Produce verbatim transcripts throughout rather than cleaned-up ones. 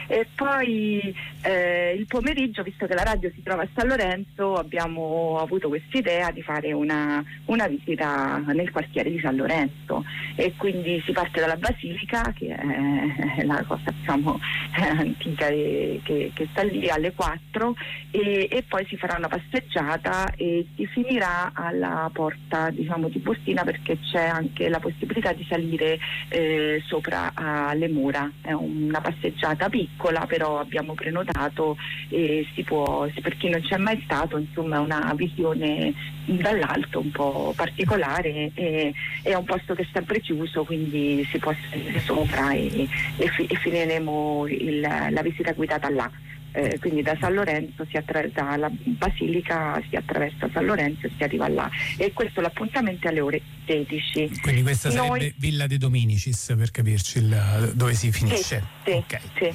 E poi eh, il pomeriggio, visto che la radio si trova a San Lorenzo, abbiamo avuto questa idea di fare una, una visita nel quartiere di San Lorenzo, e quindi si parte dalla Basilica, che è la cosa, diciamo, antica che, che, che sta lì, alle quattro, e, e poi si farà una passeggiata e si finirà alla porta, diciamo, di Tiburtina, perché c'è anche la possibilità di salire eh, sopra alle mura. È una passeggiata piccola, però abbiamo prenotato e si può, per chi non c'è mai stato, insomma, è una visione dall'alto un po' particolare, e è un posto che è sempre chiuso, quindi si può salire sopra e, e, fi, e finiremo il, la visita guidata là. Eh, quindi da San Lorenzo si attra- dalla Basilica si attraversa San Lorenzo e si arriva là, e questo l'appuntamento è alle ore sedici. Quindi questa Noi... sarebbe Villa de Dominicis, per capirci il, dove si finisce. Sì, okay. sì.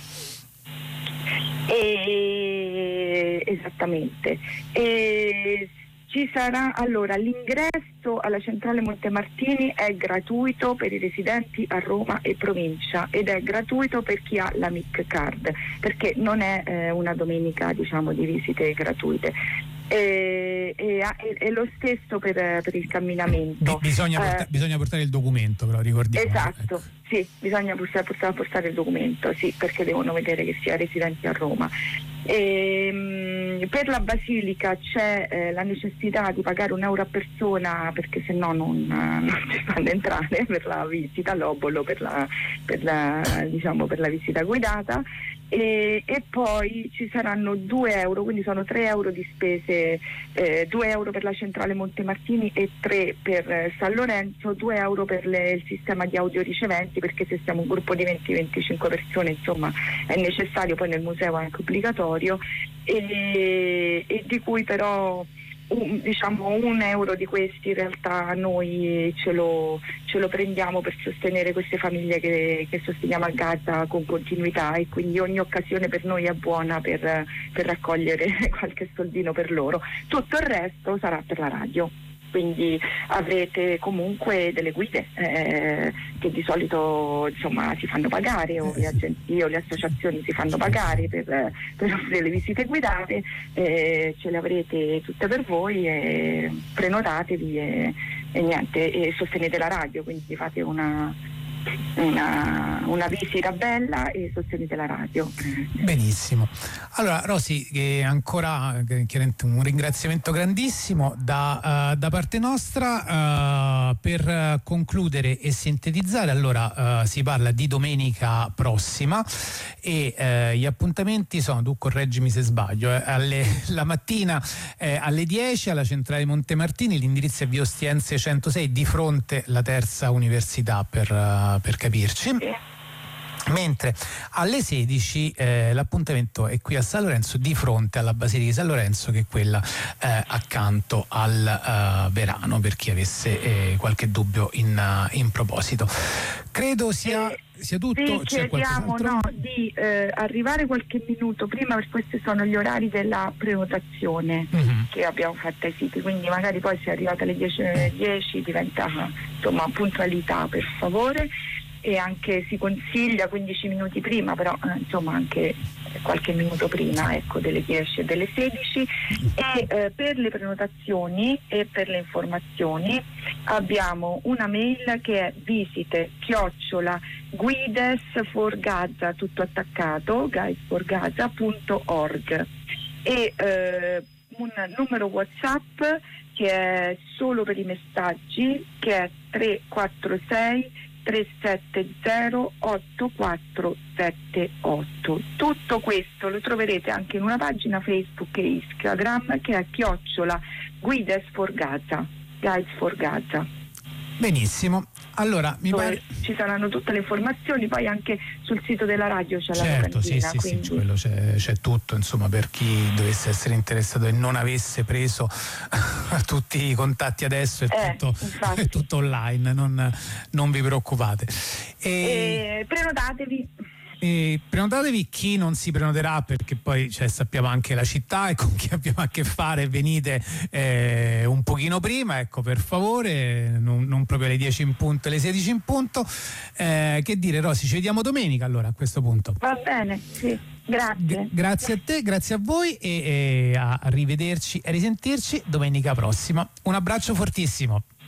E... esattamente. E... Ci sarà, allora, l'ingresso alla centrale Montemartini è gratuito per i residenti a Roma e provincia, ed è gratuito per chi ha la M I C card, perché non è eh, una domenica, diciamo, di visite gratuite. E, e, e lo stesso per, per il camminamento. Bisogna, porta, eh, bisogna portare il documento, però ricordiamo. Esatto, ecco. Sì, bisogna portare, portare, portare il documento, sì, perché devono vedere che sia residenti a Roma. E, mh, per la Basilica c'è eh, la necessità di pagare un euro a persona, perché se no non, non si fanno entrare per la visita, l'obolo per la, per la, diciamo, per la visita guidata. E, e poi ci saranno due euro, quindi sono tre euro di spese, eh, due euro per la centrale Montemartini e tre per eh, San Lorenzo, due euro per le, il sistema di audioriceventi, perché se siamo un gruppo di venti venticinque persone, insomma, è necessario, poi nel museo è anche obbligatorio, e, e di cui però un, diciamo un euro di questi in realtà noi ce lo, ce lo prendiamo per sostenere queste famiglie che, che sosteniamo a Gaza con continuità, e quindi ogni occasione per noi è buona per, per raccogliere qualche soldino per loro. Tutto il resto sarà per la radio, quindi avrete comunque delle guide eh, che di solito, insomma, si fanno pagare, o le agenzie o le associazioni si fanno pagare per, per offrire le visite guidate, eh, ce le avrete tutte per voi, e prenotatevi e, e niente, e sostenete la radio, quindi fate una Una, una visita bella e sostenete la radio. Benissimo. Allora, Rosy, eh, ancora eh, un ringraziamento grandissimo da, uh, da parte nostra. Uh, per concludere e sintetizzare, allora uh, si parla di domenica prossima, e uh, gli appuntamenti sono, tu correggimi se sbaglio, eh, alle, la mattina eh, alle dieci alla centrale Montemartini, l'indirizzo è via Ostiense centosei, di fronte alla Terza Università, per uh, per capirci, mentre alle sedici eh, l'appuntamento è qui a San Lorenzo, di fronte alla Basilica di San Lorenzo, che è quella eh, accanto al uh, Verano, per chi avesse eh, qualche dubbio in, uh, in proposito. Credo sia, eh, sia tutto. Sì, C'è chiediamo no, di eh, arrivare qualche minuto prima, perché questi sono gli orari della prenotazione uh-huh. che abbiamo fatto ai siti, quindi magari poi se arrivate alle dieci, dieci diventa, insomma, puntualità, per favore. E anche si consiglia quindici minuti prima, però eh, insomma anche qualche minuto prima, ecco, delle dieci e delle sedici. E eh, per le prenotazioni e per le informazioni abbiamo una mail che è visite chiocciola guides for Gaza, tutto attaccato, guides for gaza punto org, e eh, un numero WhatsApp che è solo per i messaggi, che è tre quattro sei tre sette zero otto quattro sette otto. Tutto questo lo troverete anche in una pagina Facebook e Instagram, che è chiocciola Guides for Gaza, Guides for Gaza. Benissimo. Allora, mi dove pare ci saranno tutte le informazioni, poi anche sul sito della radio c'è certo, la locandina, sì, sì, quindi... sì, quello c'è, c'è tutto, insomma, per chi dovesse essere interessato e non avesse preso tutti i contatti adesso, è, eh, tutto, è tutto online, non, non vi preoccupate. E... E prenotatevi. E prenotatevi chi non si prenoterà, perché poi cioè, sappiamo anche la città e con chi abbiamo a che fare, venite eh, un pochino prima, ecco, per favore, non, non proprio alle dieci in punto, alle sedici in punto. Eh, che dire, Rosy, ci vediamo domenica allora a questo punto. Va bene, sì, grazie. G- grazie a te, grazie a voi e, e a rivederci e risentirci domenica prossima. Un abbraccio fortissimo.